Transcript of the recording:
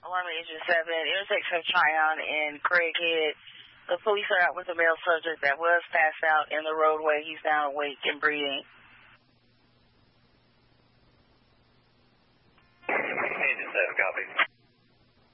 alarm engine 7, intersection of Tryon and Craighead. The police are out with a male subject that was passed out in the roadway. He's now awake and breathing. Engine 7, copy.